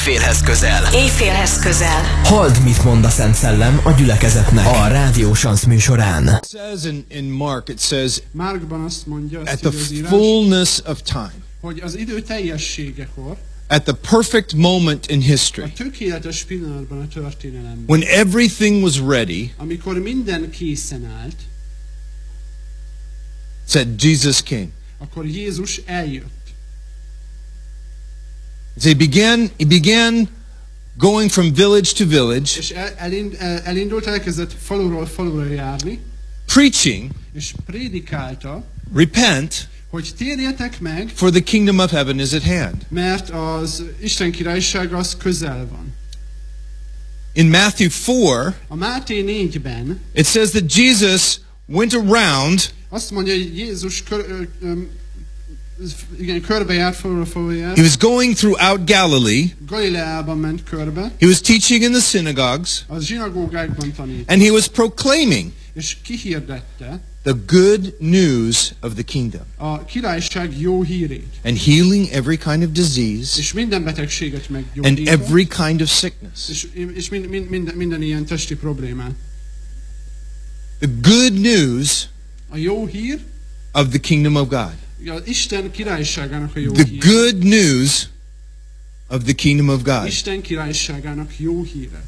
Éjfélhez közel. Éjfélhez közel. Halld, mit mond a Szent Szellem a gyülekezetnek a Rádió Sansz műsorán. It says in Mark, it says, Márkban azt mondja, at the fullness of time, hogy az idő teljességekor, at the perfect moment in a history, tökéletes pillanatban a történelemben, when everything was ready, amikor minden készen állt, said Jesus came. akkor Jézus eljött. So he began going from village to village, És elindult, elkezdett faluról falura járni, preaching, és prédikálta, repent, hogy térjetek meg, for the kingdom of heaven is at hand. mert az Isten királyság az közel van. In Matthew 4, A Máté 4-ben it says that Jesus went around azt mondja, hogy Jézus körbejárt, falura járt, he was going throughout Galilee, Galileában ment körbe, he was teaching in the synagogues, a zsinagógákban tanít, and he was proclaiming és kihirdette the good news of the kingdom, a királyság jó hírét, and healing every kind of disease és minden betegséget and meggyógyított, every kind of sickness. és minden ilyen testi problémát. The good news A jó hír, of the kingdom of God. az Isten királyságának a jó The híre. good news of the kingdom of God. Isten királyságának jó híre.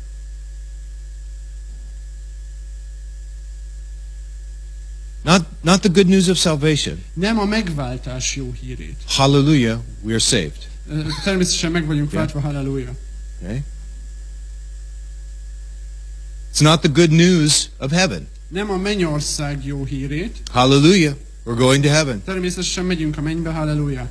Not the good news of salvation. Nem a megváltás jó hírét. Hallelujah, we are saved. Természetesen meg vagyunk váltva, halleluja. Okay? It's not the good news of heaven. Nem a mennyország jó hírét. Hallelujah, we're going to heaven. Természetesen megyünk a mennybe, halleluja.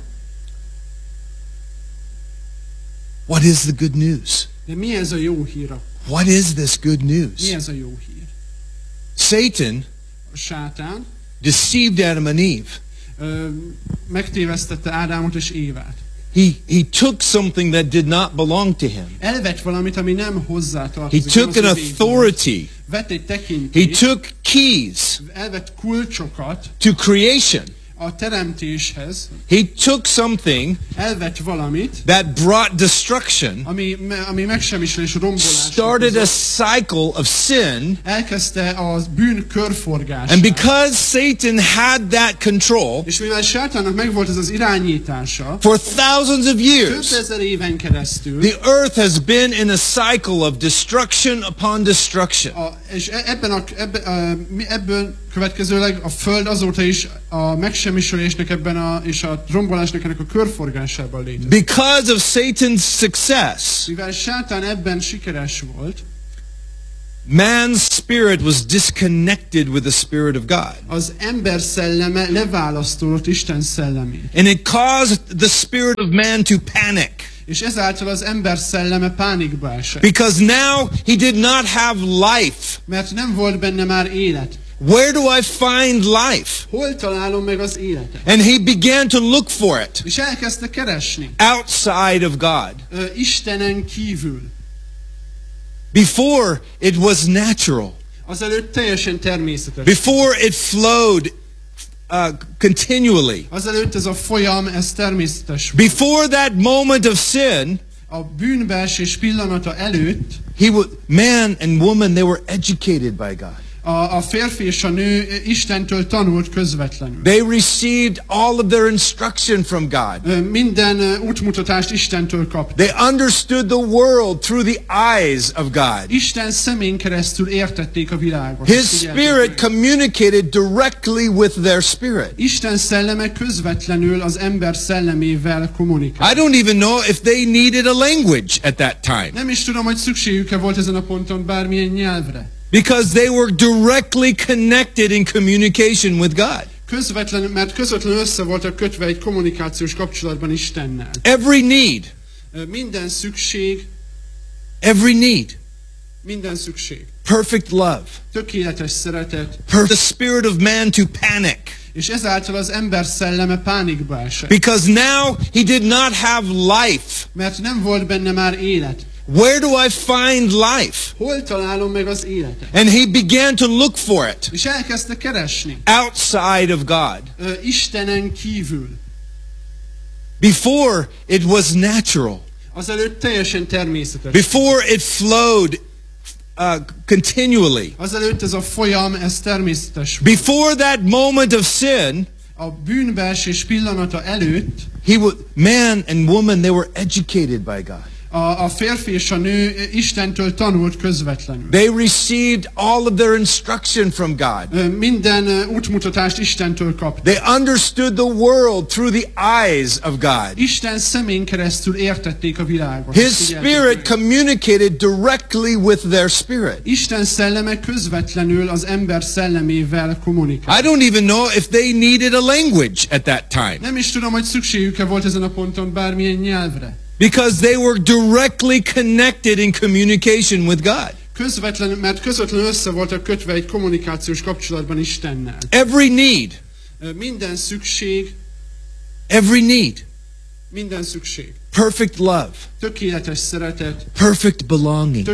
What is the good news? De mi ez a jó hír? What is this good news? Mi ez a jó hír? Satan A sátán deceived Adam and Eve. megtévesztette Ádámot és Évát. He took something that did not belong to him. Elvett valamit, ami nem hozzá He tartozik. took nem an az övé volt. authority. Vett egy He tekintét, took keys elvett kulcsokat to creation. a teremtéshez, He took something elvett valamit, that brought destruction, ami megsemmisülés, rombolás. started a cycle of sin, Elkezdte a bűn körforgását. and because Satan had that control És mivel sátánnak megvolt ez az irányítása, for thousands of több years, ezer éven keresztül, the earth has been in a cycle of destruction upon destruction. és ebből következőleg a Föld azóta is a megsemmisülésnek és a rombolásnak ennek a körforgásában létezik. Because of Satan's success, Mivel sátán ebben sikeres volt, man's spirit was disconnected with the Spirit of God. az ember szelleme leválasztódott Isten szellemét. And it caused the spirit of man to panic. És ezáltal az ember szelleme pánikba esett. Because now he did not have life. Mert nem volt benne már élet. Where do I find life? Hol találom meg az életet? And he began to look for it És elkezdte keresni. outside of God. Istenen kívül. Before it was natural. Azelőtt teljesen természetes. Before it flowed continually. Azelőtt ez a folyam, ez természetes volt. Before that moment of sin, A bűnbeesés pillanata előtt man and woman, they were educated by God. a férfi és a nő Istentől tanult közvetlenül. They received all of their instruction from God. Minden útmutatást Istentől kaptak. They understood the world through the eyes of God. Isten szemén keresztül értették a világot. His spirit communicated directly with their spirit. Isten szelleme közvetlenül az ember szellemével kommunikál. I don't even know if they needed a language at that time. Nem is tudom, hogy szükségük-e volt ezen a ponton bármilyen nyelvre. Because they were directly connected in communication with God. Mert közvetlenül össze voltak kötve egy kommunikációs kapcsolatban Istennel. Every need. Minden szükség. Minden szükség. Perfect love. Tökéletes szeretet. The spirit of man to panic. És ezáltal az ember szelleme pánikba esett. Because now he did not have life. Mert nem volt benne már élet. Where do I find life? Hol találom meg az életet? And he began to look for it És elkezdte keresni. outside of God. Istenen kívül. Before it was natural. Azelőtt teljesen természetes. Before it flowed continually. Azelőtt ez a folyam, ez természetes volt. Before that moment of sin, A bűnbeesés pillanata előtt man and woman, they were educated by God. a férfi és a nő Istentől tanult közvetlenül. They received all of their instruction from God. Minden útmutatást Istentől kaptak. They understood the world through the eyes of God. Isten szemén keresztül értették a világot. His spirit communicated directly with their spirit. Isten szelleme közvetlenül az ember szellemével kommunikál. I don't even know if they needed a language at that time. Nem is tudom, hogy szükségük-e volt ezen a ponton bármilyen nyelvre. Because they were directly connected in communication with God. Mert közvetlenül össze voltak kötve egy kommunikációs kapcsolatban Istennel. Every need. Minden szükség. Every need. Minden szükség. Perfect love. Tökéletes szeretet. Perfect belonging.